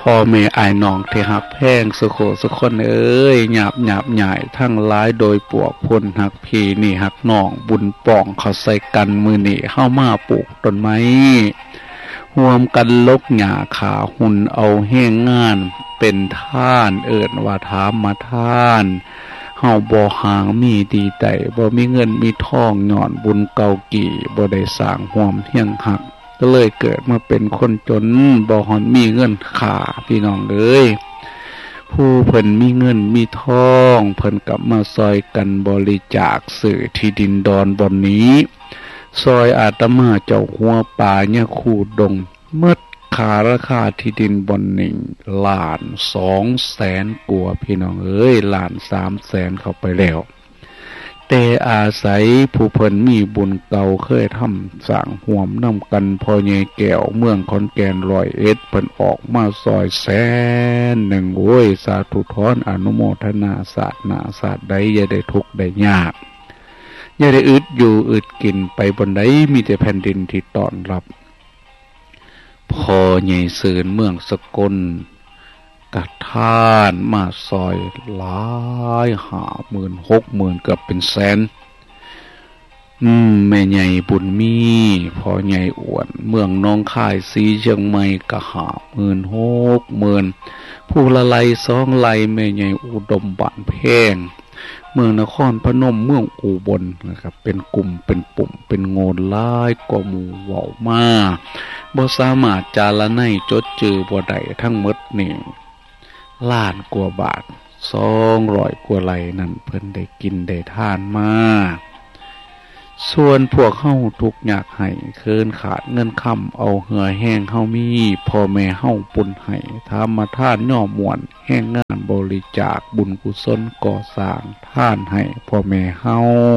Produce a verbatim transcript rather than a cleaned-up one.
พ่อแม่อายน้องที่ฮักแพงสุโขสุคนเอ้ยหยาบหยาบใหญ่ทั้งหลายโดยปวกพลฮักพี่นี่ฮักน้องบุญป่องเขาใส่กันมือนี่เข้ามาปลูกต้นไม้รวมกันลกหญ้าขาหุ่นเอาแห้งงานเป็นท่านเอิ้นว่าถามมาท่านเฮาบ่หางมีดีใดบ่มีเงินมีทองย้อนบุญเก่ากี่บ่ได้สร้างร่วมเฮียงหักก็เลยเกิดมาเป็นคนจนบ่ฮอดมีเงินขาพี่น้องเอ้ยผู้เพิ่นมีเงินมีทองเพิ่นกลับมาซอยกันบริจาคซื้อที่ดินดอนบอนนี้ซอยอาตมาเจ้าหัวป่าเนี่ยคูดงเมื่อขาราคาที่ดินบอนหนึ่งล้านสองแสนกว่าพี่น้องเอ้ยล้านสามแสนเข้าไปแล้วแต่อาศัยผู้เพิ่นมีบุญเก่าเคยทำสร้างห่วมนำกันพอใหญ่แก้วเมืองขอนแก่นร้อยเอ็ดเพิ่นออกมาซอยแสนหนึ่งโอ้ยสาธุทอนอนุโมทนาสาธุนาสาธุใดอย่าได้ทุกข์ได้ยากอย่าได้อึดอยู่อึดกินไปบนใดมีแต่แผ่นดินที่ต้อนรับพอใหญ่เสือนเมืองสกลกัดท่านมาซอยหลายหาหมื่นหกหมื่นเกือบเป็นแสนอืมแม่ใหญ่บุญมีพอใหญ่อ้วนเมืองน้องค่ายสีเชียงใหม่กะหาหมื่นหกหมื่นผู้ละไลสองไลแม่ใหญ่อุดมบ้านแพงเมืองนครพนมเมืองอุบลนะครับเป็นกลุ่มเป็นปุ่มเป็นโงนลายกว่าหมู่เว้ามาบ่สามารถจาระไนจดจือบ่ได้ทั้งหมดนี่ล้านกว่าบาทสองร้อยกว่าไร่นั่นเพิ่นได้กินได้ทานมาส่วนพวกเฮาทุกข์ยากให้เคินขาดเงินคำเอาเหือแห้งเฮามีพ่อแม่เฮาปุ่นให้ธรรมทานย่อมวนแห่งงานบริจาคบุญกุศลก่อสร้างทานให้พ่อแม่เฮา